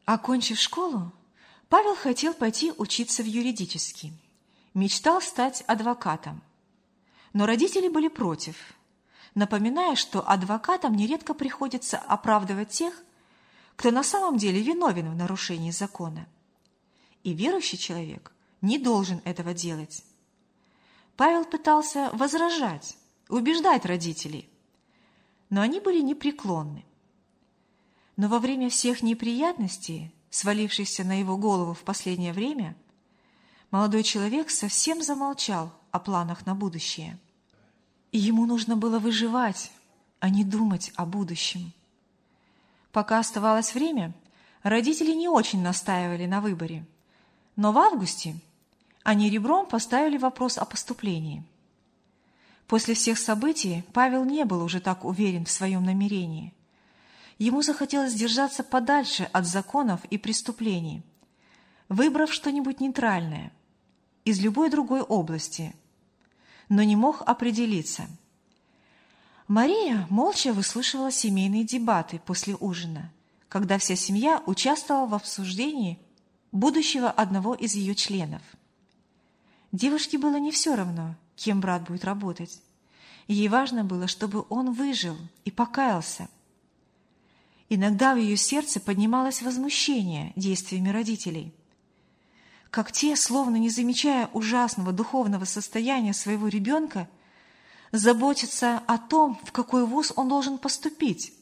Окончив школу, Павел хотел пойти учиться в юридический. Мечтал стать адвокатом. Но родители были против, напоминая, что адвокатам нередко приходится оправдывать тех, кто на самом деле виновен в нарушении закона. И верующий человек не должен этого делать. Павел пытался возражать, убеждать родителей, но они были непреклонны. Но во время всех неприятностей, свалившихся на его голову в последнее время, молодой человек совсем замолчал о планах на будущее. И ему нужно было выживать, а не думать о будущем. Пока оставалось время, родители не очень настаивали на выборе, но в августе они ребром поставили вопрос о поступлении. После всех событий Павел не был уже так уверен в своем намерении. Ему захотелось держаться подальше от законов и преступлений, выбрав что-нибудь нейтральное из любой другой области, но не мог определиться. Мария молча выслушивала семейные дебаты после ужина, когда вся семья участвовала в обсуждении будущего одного из ее членов. Девушке было не все равно, кем брат будет работать. Ей важно было, чтобы он выжил и покаялся. Иногда в ее сердце поднималось возмущение действиями родителей. Как те, словно не замечая ужасного духовного состояния своего ребенка, заботятся о том, в какой вуз он должен поступить.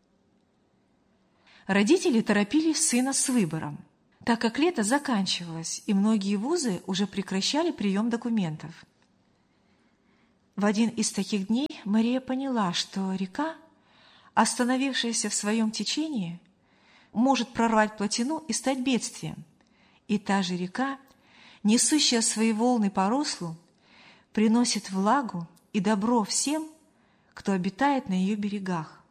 Родители торопили сына с выбором, так как лето заканчивалось, и многие вузы уже прекращали прием документов. В один из таких дней Мария поняла, что река, остановившаяся в своем течении, может прорвать плотину и стать бедствием. И та же река, несущая свои волны по руслу, приносит влагу и добро всем, кто обитает на ее берегах.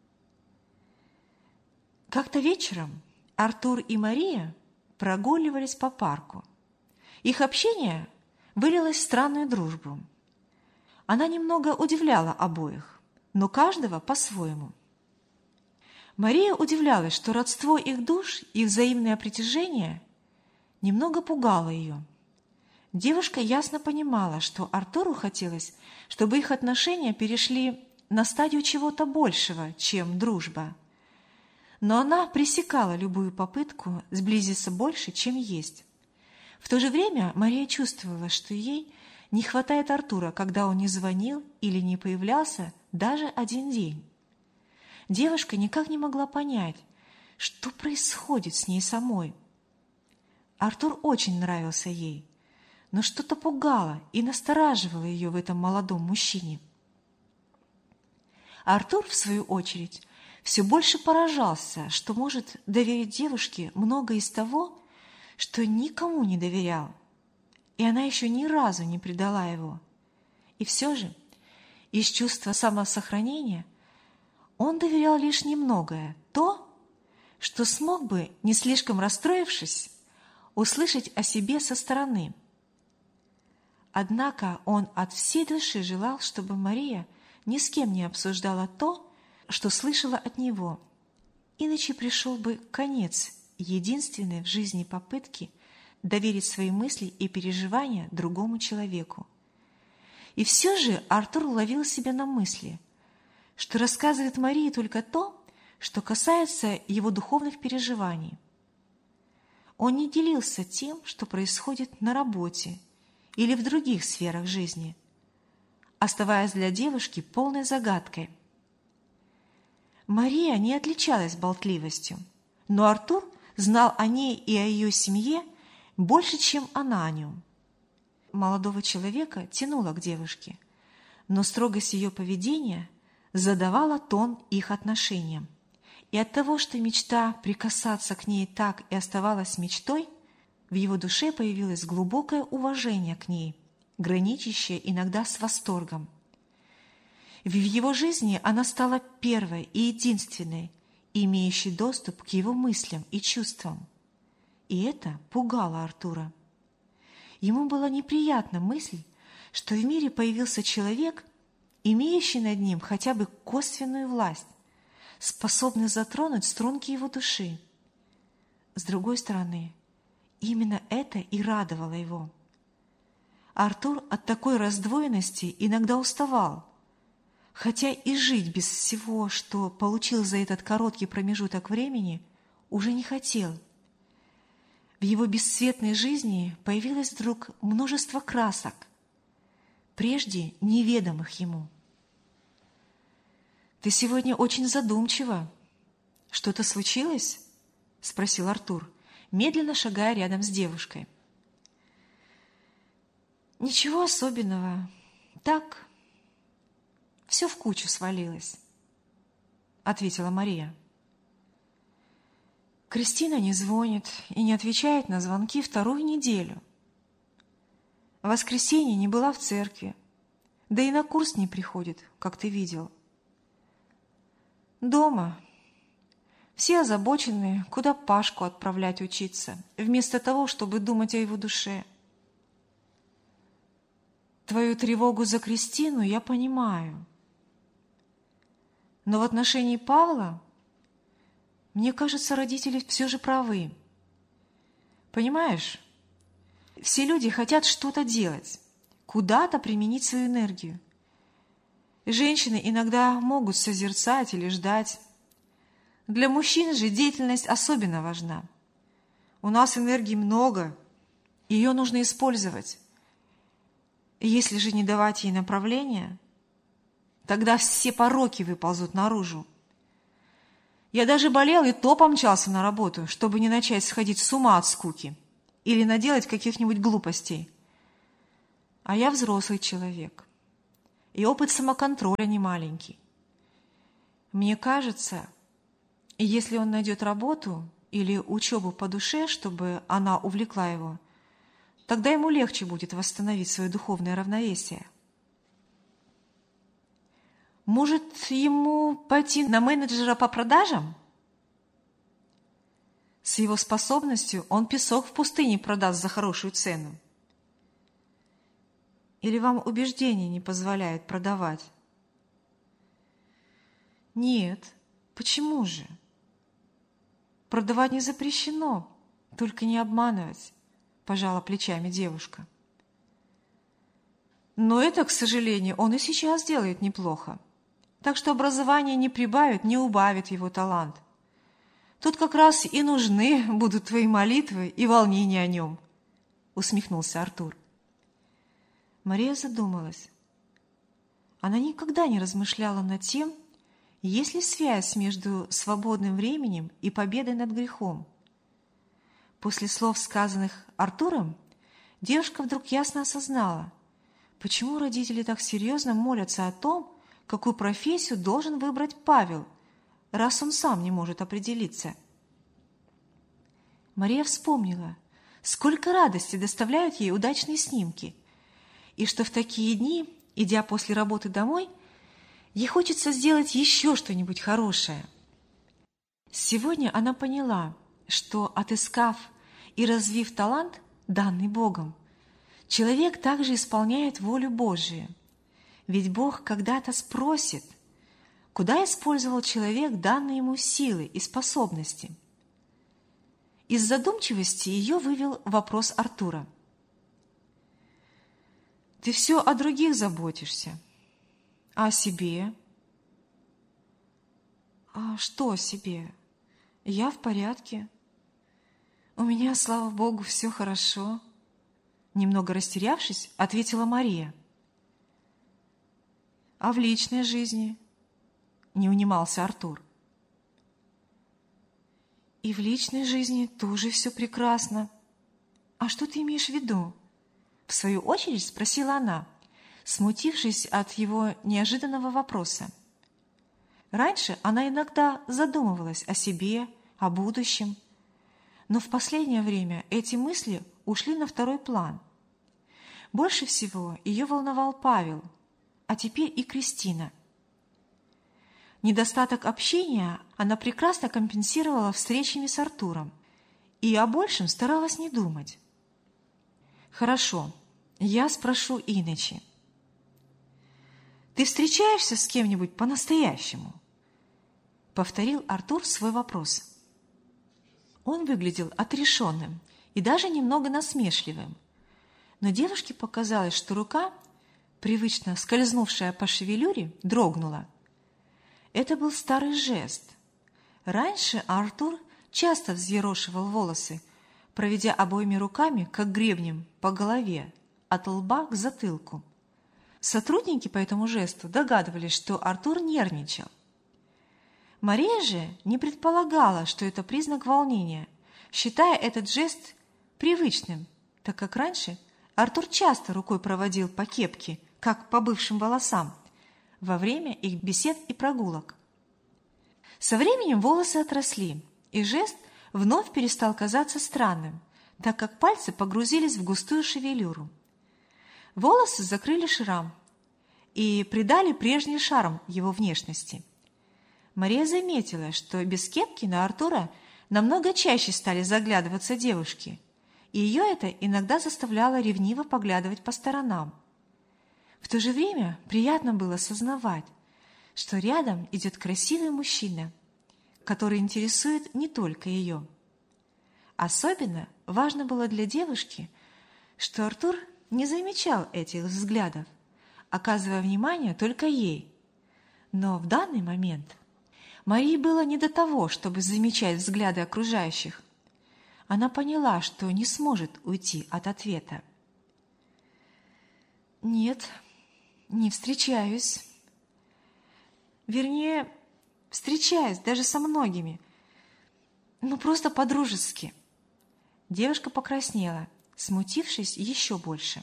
Как-то вечером Артур и Мария прогуливались по парку. Их общение вылилось в странную дружбу. Она немного удивляла обоих, но каждого по-своему. Мария удивлялась, что родство их душ и взаимное притяжение немного пугало ее. Девушка ясно понимала, что Артуру хотелось, чтобы их отношения перешли на стадию чего-то большего, чем дружба. Но она пресекала любую попытку сблизиться больше, чем есть. В то же время Мария чувствовала, что ей не хватает Артура, когда он не звонил или не появлялся даже один день. Девушка никак не могла понять, что происходит с ней самой. Артур очень нравился ей, но что-то пугало и настораживало ее в этом молодом мужчине. Артур, в свою очередь, все больше поражался, что может доверить девушке многое из того, что никому не доверял, и она еще ни разу не предала его. И все же, из чувства самосохранения, он доверял лишь немногое, то, что смог бы, не слишком расстроившись, услышать о себе со стороны. Однако он от всей души желал, чтобы Мария ни с кем не обсуждала то, что слышала от него, иначе пришел бы конец единственной в жизни попытки доверить свои мысли и переживания другому человеку. И все же Артур ловил себя на мысли, что рассказывает Марии только то, что касается его духовных переживаний. Он не делился тем, что происходит на работе или в других сферах жизни, оставаясь для девушки полной загадкой. Мария не отличалась болтливостью, но Артур знал о ней и о ее семье больше, чем она о нем. Молодого человека тянуло к девушке, но строгость ее поведения задавала тон их отношениям. И от того, что мечта прикасаться к ней так и оставалась мечтой, в его душе появилось глубокое уважение к ней, граничащее иногда с восторгом. В его жизни она стала первой и единственной, имеющей доступ к его мыслям и чувствам. И это пугало Артура. Ему была неприятна мысль, что в мире появился человек, имеющий над ним хотя бы косвенную власть, способный затронуть струнки его души. с другой стороны, именно это и радовало его. Артур от такой раздвоенности иногда уставал, хотя и жить без всего, что получил за этот короткий промежуток времени, уже не хотел. В его бесцветной жизни появилось вдруг множество красок, прежде неведомых ему. «Ты сегодня очень задумчива. Что-то случилось?» – спросил Артур, медленно шагая рядом с девушкой. «Ничего особенного. Так, все в кучу свалилось», — ответила Мария. Кристина не звонит и не отвечает на звонки 2-ю неделю. В воскресенье не была в церкви, да и на курс не приходит, как ты видел. Дома все озабочены, куда Пашку отправлять учиться, вместо того, чтобы думать о его душе. Твою тревогу за Кристину я понимаю. Но в отношении Павла, мне кажется, родители все же правы. Понимаешь, все люди хотят что-то делать, куда-то применить свою энергию. Женщины иногда могут созерцать или ждать. Для мужчин же деятельность особенно важна. У нас энергии много, ее нужно использовать. И если же не давать ей направления, тогда все пороки выползут наружу. Я даже болел и то помчался на работу, чтобы не начать сходить с ума от скуки или наделать каких-нибудь глупостей. А я взрослый человек, и опыт самоконтроля не маленький. Мне кажется, если он найдет работу или учебу по душе, чтобы она увлекла его, тогда ему легче будет восстановить свое духовное равновесие. Может, ему пойти на менеджера по продажам? С его способностью он песок в пустыне продаст за хорошую цену. Или вам убеждения не позволяют продавать? Нет, почему же? Продавать не запрещено, только не обманывать, пожала плечами девушка. Но это, к сожалению, он и сейчас делает неплохо. Так что образование не прибавит, не убавит его талант. Тут как раз и нужны будут твои молитвы и волнения о нем, усмехнулся Артур. Мария задумалась. Она никогда не размышляла над тем, есть ли связь между свободным временем и победой над грехом. После слов, сказанных Артуром, девушка вдруг ясно осознала, почему родители так серьезно молятся о том, какую профессию должен выбрать Павел, раз он сам не может определиться. Мария вспомнила, сколько радости доставляют ей удачные снимки, и что в такие дни, идя после работы домой, ей хочется сделать еще что-нибудь хорошее. Сегодня она поняла, что, отыскав и развив талант, данный Богом, человек также исполняет волю Божию. Ведь Бог когда-то спросит, куда использовал человек данные ему силы и способности. Из задумчивости ее вывел вопрос Артура. «Ты все о других заботишься, а о себе?» «А что о себе? Я в порядке. У меня, слава Богу, все хорошо», — немного растерявшись, ответила Мария. «А в личной жизни?» — не унимался Артур. «И в личной жизни тоже все прекрасно. А что ты имеешь в виду?» — в свою очередь спросила она, смутившись от его неожиданного вопроса. Раньше она иногда задумывалась о себе, о будущем, но в последнее время эти мысли ушли на второй план. Больше всего ее волновал Павел, а теперь и Кристина. Недостаток общения она прекрасно компенсировала встречами с Артуром и о большем старалась не думать. «Хорошо, я спрошу иначе. Ты встречаешься с кем-нибудь по-настоящему?» — повторил Артур свой вопрос. Он выглядел отрешенным и даже немного насмешливым. Но девушке показалось, что рука, привычно скользнувшая по шевелюре, дрогнула. Это был старый жест. Раньше Артур часто взъерошивал волосы, проведя обоими руками, как гребнем, по голове, от лба к затылку. Сотрудники по этому жесту догадывались, что Артур нервничал. Мария же не предполагала, что это признак волнения, считая этот жест привычным, так как раньше Артур часто рукой проводил по кепке, как по бывшим волосам, во время их бесед и прогулок. Со временем волосы отросли, и жест вновь перестал казаться странным, так как пальцы погрузились в густую шевелюру. Волосы закрыли шрам и придали прежний шарм его внешности. Мария заметила, что без кепки на Артура намного чаще стали заглядываться девушки, и ее это иногда заставляло ревниво поглядывать по сторонам. В то же время приятно было сознавать, что рядом идет красивый мужчина, который интересует не только ее. Особенно важно было для девушки, что Артур не замечал этих взглядов, оказывая внимание только ей. Но в данный момент Марии было не до того, чтобы замечать взгляды окружающих. Она поняла, что не сможет уйти от ответа. «Нет, не встречаюсь. Вернее, встречаюсь даже со многими, но просто по-дружески». Девушка покраснела, смутившись еще больше.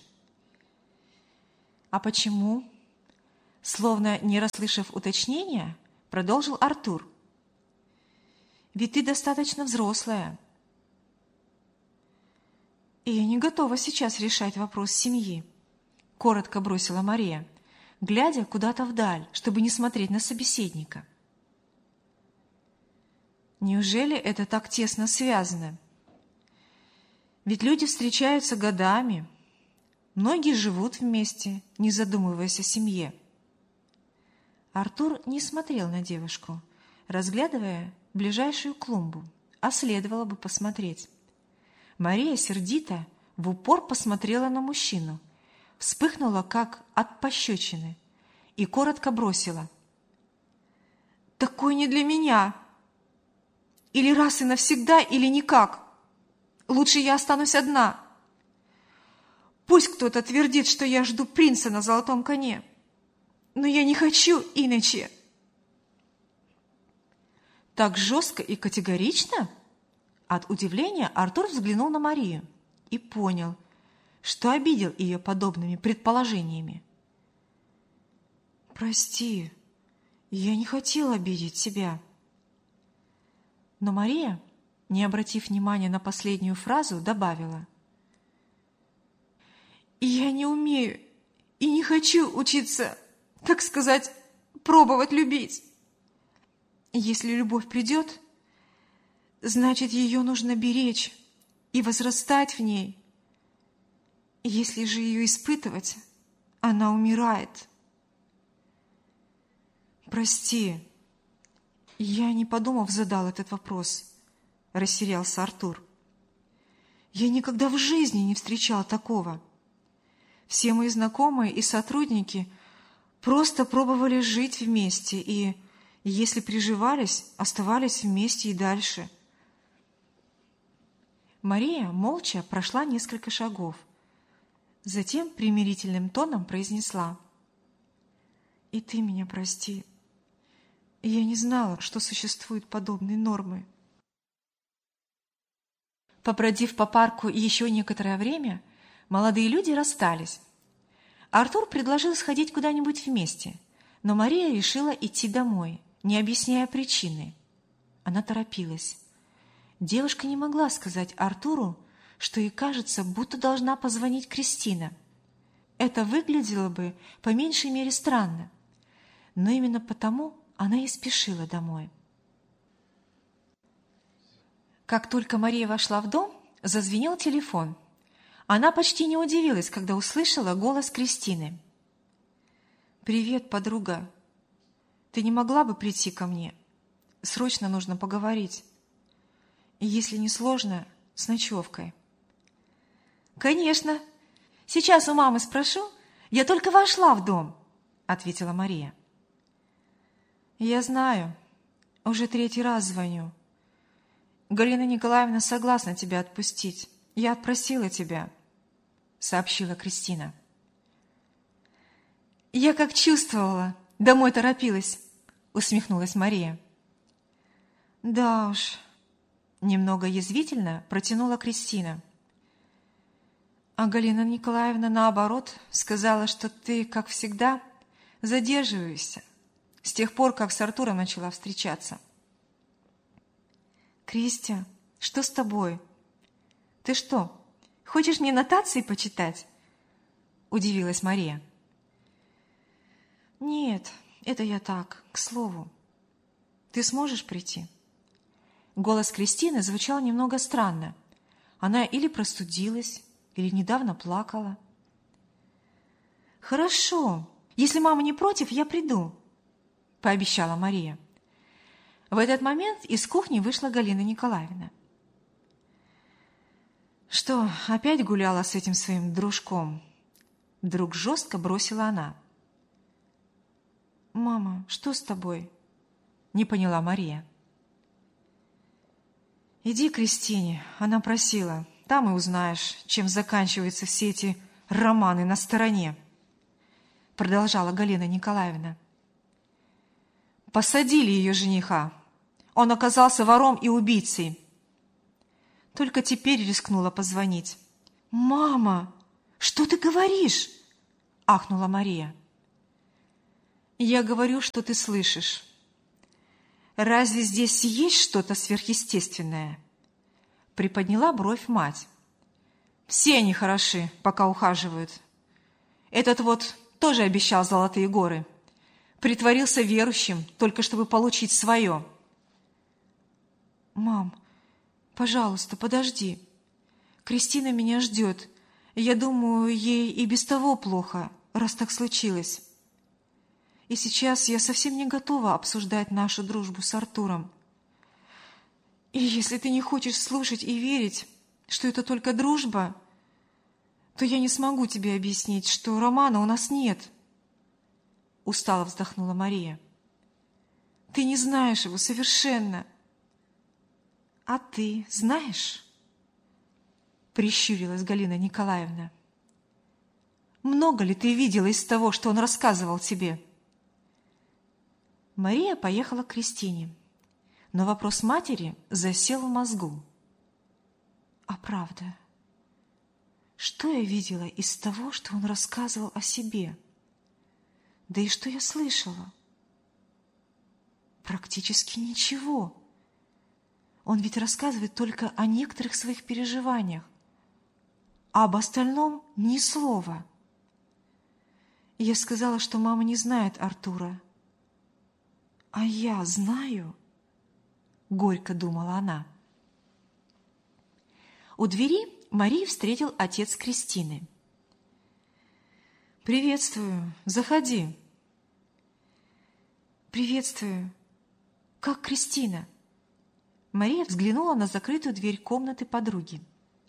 «А почему?» Словно не расслышав уточнения, продолжил Артур. «Ведь ты достаточно взрослая. И я не готова сейчас решать вопрос семьи», — коротко бросила Мария, глядя куда-то вдаль, чтобы не смотреть на собеседника. «Неужели это так тесно связано? Ведь люди встречаются годами, многие живут вместе, не задумываясь о семье». Артур не смотрел на девушку, разглядывая ближайшую клумбу, а следовало бы посмотреть. Мария сердито в упор посмотрела на мужчину, вспыхнула, как от пощечины, и коротко бросила: «Такой не для меня! Или раз и навсегда, или никак! Лучше я останусь одна! Пусть кто-то твердит, что я жду принца на золотом коне, но я не хочу иначе!» «Так жестко и категорично?» От удивления Артур взглянул на Марию и понял, что обидел ее подобными предположениями. «Прости, я не хотел обидеть тебя». Но Мария, не обратив внимания на последнюю фразу, добавила: «Я не умею и не хочу учиться, так сказать, пробовать любить. Если любовь придет, значит, ее нужно беречь и возрастать в ней. Если же ее испытывать, она умирает». «Прости, я, не подумав, задал этот вопрос», — растерялся Артур. «Я никогда в жизни не встречал такого. Все мои знакомые и сотрудники просто пробовали жить вместе и, если приживались, оставались вместе и дальше». Мария молча прошла несколько шагов, затем примирительным тоном произнесла: «И ты меня прости. Я не знала, что существуют подобные нормы». Побродив по парку еще некоторое время, молодые люди расстались. Артур предложил сходить куда-нибудь вместе, но Мария решила идти домой, не объясняя причины. Она торопилась. Девушка не могла сказать Артуру, что ей кажется, будто должна позвонить Кристина. Это выглядело бы по меньшей мере странно, но именно потому она и спешила домой. Как только Мария вошла в дом, зазвенел телефон. Она почти не удивилась, когда услышала голос Кристины. «Привет, подруга. Ты не могла бы прийти ко мне? Срочно нужно поговорить. если не сложно, с ночевкой. «Конечно. Сейчас у мамы спрошу. Я только вошла в дом», — ответила Мария. «Я знаю. Уже 3-й раз звоню. Галина Николаевна согласна тебя отпустить. Я отпросила тебя», — сообщила Кристина. «Я как чувствовала. Домой торопилась», — усмехнулась Мария. «Да уж», — немного язвительно протянула Кристина. «А Галина Николаевна, наоборот, сказала, что ты, как всегда, задерживаешься с тех пор, как с Артуром начала встречаться». «Кристия, что с тобой? Ты что, хочешь мне нотации почитать?» – удивилась Мария. «Нет, это я так, к слову. Ты сможешь прийти?» Голос Кристины звучал немного странно. Она или простудилась, или недавно плакала. «Хорошо, если мама не против, я приду», – пообещала Мария. В этот момент из кухни вышла Галина Николаевна. «Что, опять гуляла с этим своим дружком?» Вдруг жестко бросила она. «Мама, что с тобой?» Не поняла Мария. «Иди к Кристине, она просила. Там и узнаешь, чем заканчиваются все эти романы на стороне», продолжала Галина Николаевна. «Посадили ее жениха. Он оказался вором и убийцей. Только теперь рискнула позвонить». «Мама, что ты говоришь?» – ахнула Мария. «Я говорю, что ты слышишь. Разве здесь есть что-то сверхъестественное?» – приподняла бровь мать. «Все они хороши, пока ухаживают. Этот вот тоже обещал золотые горы. Притворился верующим, только чтобы получить свое». «Мам, пожалуйста, подожди. Кристина меня ждет. Я думаю, ей и без того плохо, раз так случилось. И сейчас я совсем не готова обсуждать нашу дружбу с Артуром. И если ты не хочешь слушать и верить, что это только дружба, то я не смогу тебе объяснить, что романа у нас нет». Устало вздохнула Мария. «Ты не знаешь его совершенно». «А ты знаешь?» Прищурилась Галина Николаевна. «Много ли ты видела из того, что он рассказывал тебе?» Мария поехала к Кристине, но вопрос матери засел в мозгу. «А правда, что я видела из того, что он рассказывал о себе? Да и что я слышала? Практически ничего. Он ведь рассказывает только о некоторых своих переживаниях, а об остальном ни слова. Я сказала, что мама не знает Артура. А я знаю, горько думала она. У двери Марию встретил отец Кристины. «Приветствую, заходи». «Приветствую. Как Кристина?» Мария взглянула на закрытую дверь комнаты подруги.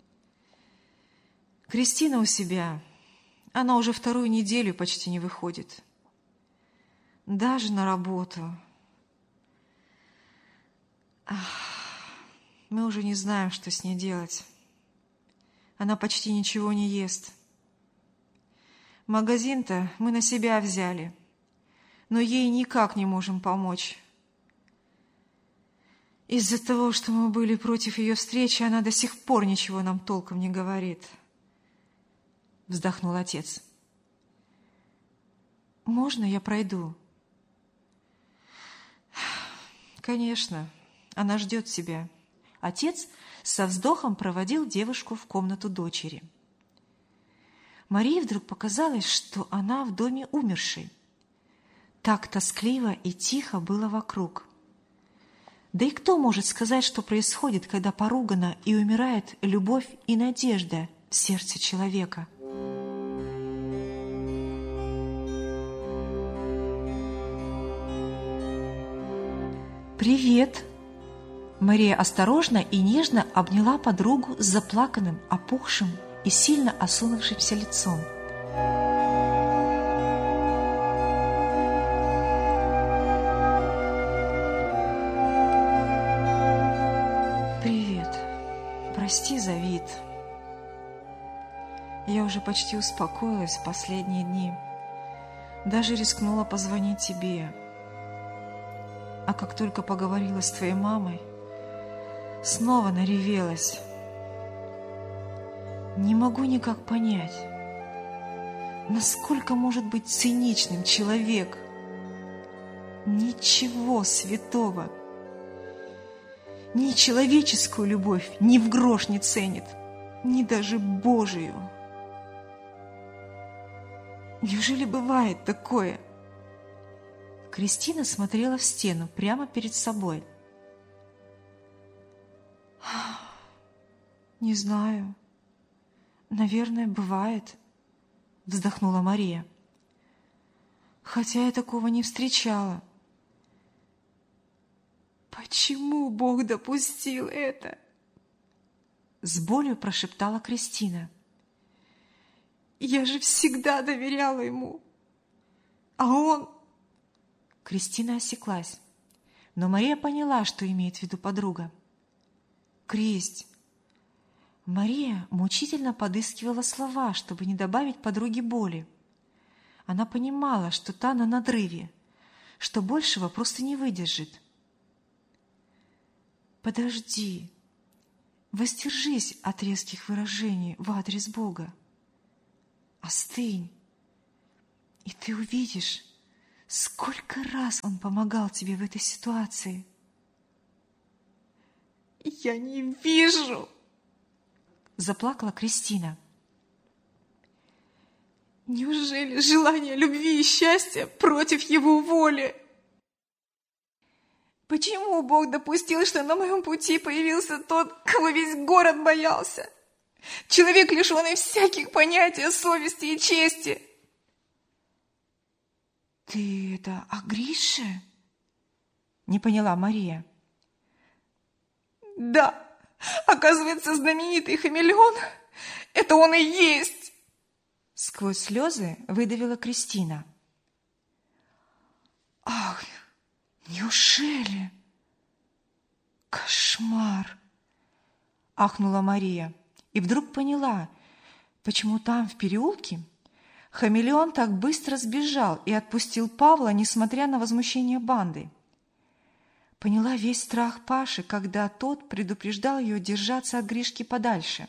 «Кристина у себя. Она уже 2-ю неделю почти не выходит. Даже на работу. Мы уже не знаем, что с ней делать. Она почти ничего не ест. Магазин-то мы на себя взяли, но ей никак не можем помочь. Из-за того, что мы были против ее встречи, она до сих пор ничего нам толком не говорит», — вздохнул отец. «Можно я пройду?» «Конечно, она ждет тебя». Отец со вздохом проводил девушку в комнату дочери. Марии вдруг показалось, что она в доме умершей. Так тоскливо и тихо было вокруг. Да и кто может сказать, что происходит, когда поругана и умирает любовь и надежда в сердце человека? «Привет!» Мария осторожно и нежно обняла подругу с заплаканным, опухшим и сильно осунувшимся лицом. «Привет. Прости за вид. Я уже почти успокоилась в последние дни. Даже рискнула позвонить тебе. А как только поговорила с твоей мамой, снова наревелась. Не могу никак понять, насколько может быть циничным человек. Ничего святого, ни человеческую любовь ни в грош не ценит, ни даже Божию. Неужели бывает такое?» Кристина смотрела в стену прямо перед собой. «Не знаю. Наверное, бывает», — вздохнула Мария. «Хотя я такого не встречала». «Почему Бог допустил это?» С болью прошептала Кристина. «Я же всегда доверяла ему. А он...» Кристина осеклась, но Мария поняла, что имеет в виду подруга. «Кристь!» Мария мучительно подыскивала слова, чтобы не добавить подруге боли. Она понимала, что та на надрыве, что большего просто не выдержит. «Подожди, воздержись от резких выражений в адрес Бога. Остынь, и ты увидишь, сколько раз Он помогал тебе в этой ситуации». «Я не вижу!» — заплакала Кристина. «Неужели желание любви и счастья против Его воли? Почему Бог допустил, что на моем пути появился тот, кого весь город боялся? Человек, лишенный всяких понятий о совести и чести». «Ты это о Грише?» — не поняла Мария. «Да, оказывается, знаменитый хамелеон — это он и есть!» Сквозь слезы выдавила Кристина. «Ах, неужели? Кошмар!» — ахнула Мария и вдруг поняла, почему там, в переулке, хамелеон так быстро сбежал и отпустил Павла, несмотря на возмущение банды. Поняла весь страх Паши, когда тот предупреждал ее держаться от Гришки подальше.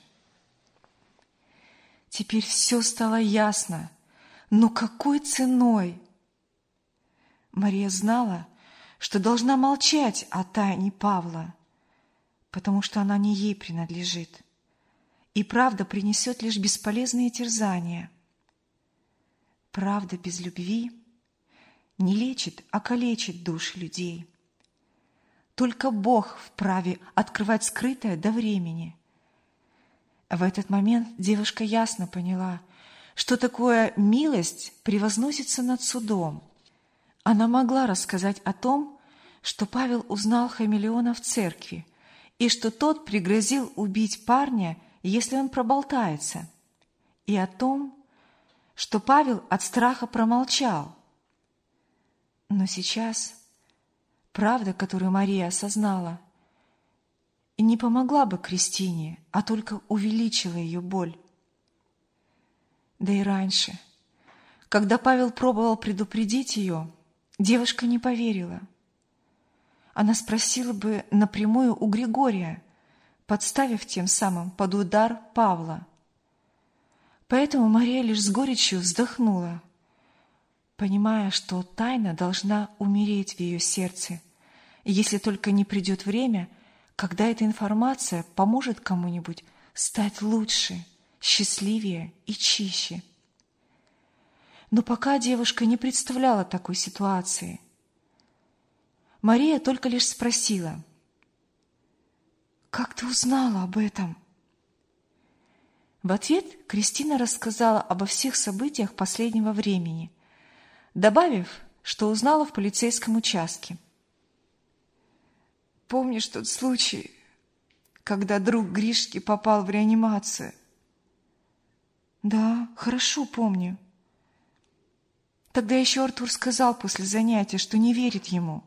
Теперь все стало ясно. Но какой ценой? Мария знала, что должна молчать о тайне Павла, потому что она не ей принадлежит, и правда принесет лишь бесполезные терзания. Правда без любви не лечит, а калечит души людей. Только Бог вправе открывать скрытое до времени. В этот момент девушка ясно поняла, что такое милость превозносится над судом. Она могла рассказать о том, что Павел узнал хамелеона в церкви, и что тот пригрозил убить парня, если он проболтается, и о том, что Павел от страха промолчал. Но сейчас правда, которую Мария осознала, и не помогла бы Кристине, а только увеличила ее боль. Да и раньше, когда Павел пробовал предупредить ее, девушка не поверила. Она спросила бы напрямую у Григория, подставив тем самым под удар Павла. Поэтому Мария лишь с горечью вздохнула, понимая, что тайна должна умереть в ее сердце, если только не придет время, когда эта информация поможет кому-нибудь стать лучше, счастливее и чище. Но пока девушка не представляла такой ситуации. Мария только лишь спросила: «Как ты узнала об этом?» В ответ Кристина рассказала обо всех событиях последнего времени, добавив, что узнала в полицейском участке. помнишь тот случай, когда друг Гришки попал в реанимацию? Да, хорошо помню. Тогда еще Артур сказал после занятия, что не верит ему.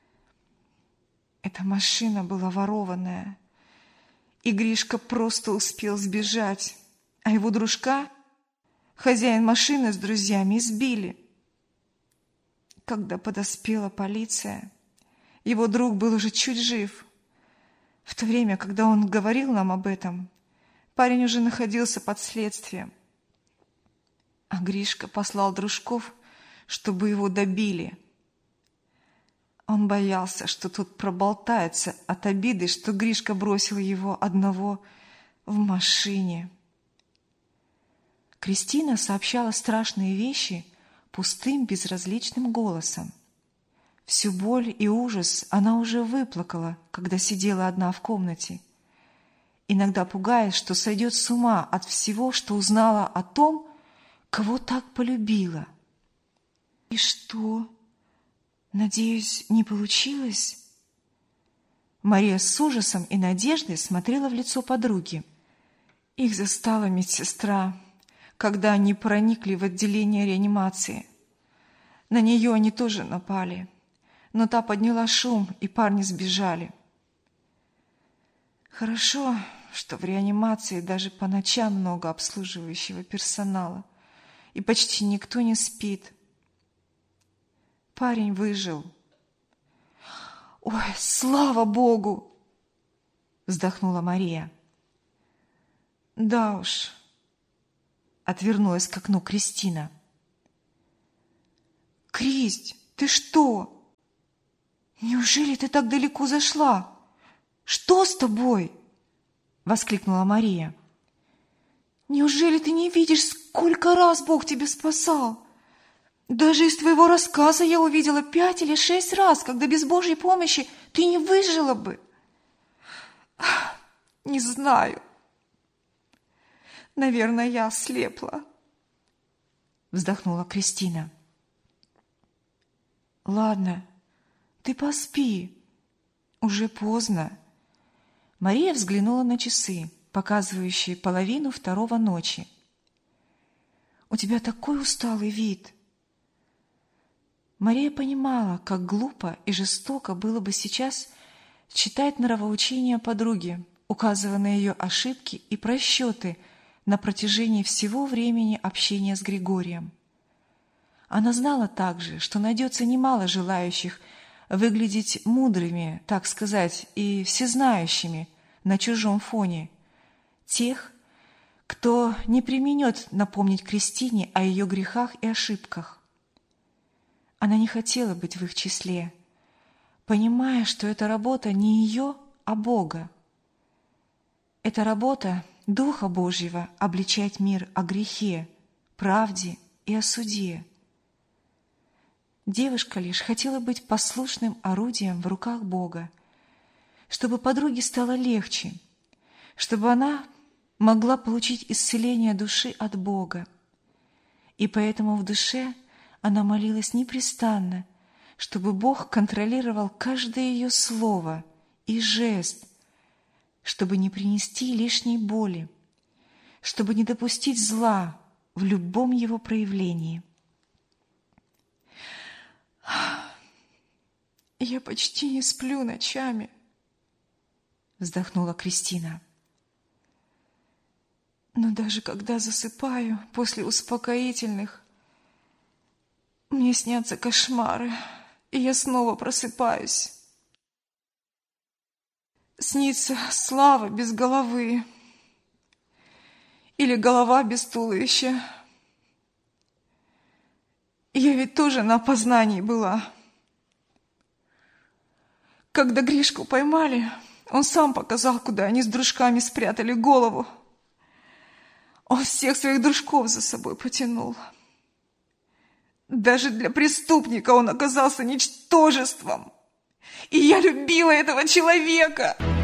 Эта машина была ворованная, и Гришка просто успел сбежать, а его дружка, хозяин машины с друзьями, избили. Когда подоспела полиция, его друг был уже чуть жив. В то время, когда он говорил нам об этом, парень уже находился под следствием. А Гришка послал дружков, чтобы его добили. Он боялся, что тот проболтается от обиды, что Гришка бросил его одного в машине. Кристина сообщала страшные вещи пустым, безразличным голосом. Всю боль и ужас она уже выплакала, когда сидела одна в комнате, иногда пугаясь, что сойдет с ума от всего, что узнала о том, кого так полюбила. И что? Надеюсь, не получилось? Мария с ужасом и надеждой смотрела в лицо подруги. Их застала медсестра, когда они проникли в отделение реанимации. На нее они тоже напали, но та подняла шум, и парни сбежали. Хорошо, что в реанимации даже по ночам много обслуживающего персонала, и почти никто не спит. Парень выжил. «Ой, слава Богу!» — вздохнула Мария. «Да уж», — отвернулась к окну Кристина. «Кристь, ты что? Неужели ты так далеко зашла? Что с тобой?» — воскликнула Мария. «Неужели ты не видишь, сколько раз Бог тебя спасал? Даже из твоего рассказа я увидела 5 или 6 раз, когда без Божьей помощи ты не выжила бы». «Не знаю. Наверное, я ослепла», — вздохнула Кристина. «Ладно, ты поспи. Уже поздно». Мария взглянула на часы, показывающие 1:30 ночи. «У тебя такой усталый вид». Мария понимала, как глупо и жестоко было бы сейчас читать нравоучения подруги, указывая на ее ошибки и просчеты на протяжении всего времени общения с Григорием. Она знала также, что найдется немало желающих выглядеть мудрыми, так сказать, и всезнающими на чужом фоне, тех, кто не преминет напомнить Кристине о ее грехах и ошибках. Она не хотела быть в их числе, понимая, что эта работа не ее, а Бога. Это работа Духа Божьего обличать мир о грехе, правде и о суде. Девушка лишь хотела быть послушным орудием в руках Бога, чтобы подруге стало легче, чтобы она могла получить исцеление души от Бога. И поэтому в душе она молилась непрестанно, чтобы Бог контролировал каждое ее слово и жест, чтобы не принести лишней боли, чтобы не допустить зла в любом его проявлении. «Я почти не сплю ночами», — вздохнула Кристина. «Но даже когда засыпаю после успокоительных, мне снятся кошмары, и я снова просыпаюсь. Снится Слава без головы или голова без туловища. Я ведь тоже на опознании была. Когда Гришку поймали, он сам показал, куда они с дружками спрятали голову. Он всех своих дружков за собой потянул. Даже для преступника он оказался ничтожеством. И я любила этого человека.